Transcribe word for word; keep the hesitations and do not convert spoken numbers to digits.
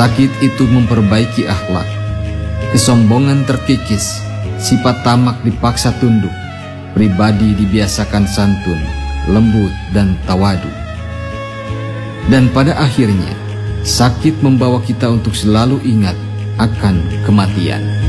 Sakit itu memperbaiki akhlak. Kesombongan terkikis, sifat tamak dipaksa tunduk, pribadi dibiasakan santun, lembut dan tawadu. Dan pada akhirnya, sakit membawa kita untuk selalu ingat akan kematian.